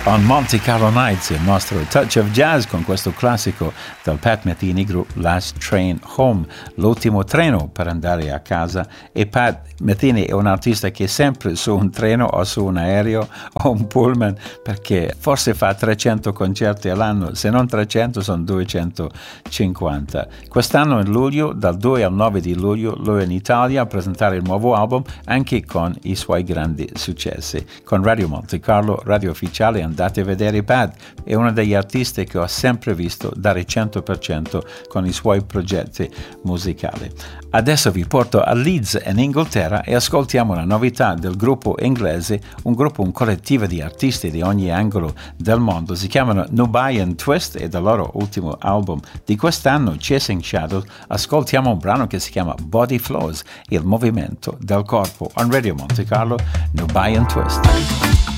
On Monte Carlo Nights, il nostro touch of jazz con questo classico del Pat Metheny Group, Last Train Home, l'ultimo treno per andare a casa. E Pat Metheny è un artista che è sempre su un treno o su un aereo o un pullman, perché forse fa 300 concerti all'anno, se non 300 sono 250. Quest'anno in luglio, dal 2 al 9 di luglio, lui è in Italia a presentare il nuovo album anche con i suoi grandi successi. Con Radio Monte Carlo, radio ufficiale, andate a vedere Pat, è uno degli artisti che ho sempre visto dare 100% con i suoi progetti musicali. Adesso vi porto a Leeds in Inghilterra e ascoltiamo una novità del gruppo inglese, un collettivo di artisti di ogni angolo del mondo. Si chiamano Nubian Twist e dal loro ultimo album di quest'anno, Chasing Shadows, ascoltiamo un brano che si chiama Body Flows, il movimento del corpo. On Radio Monte Carlo, Nubian Twist.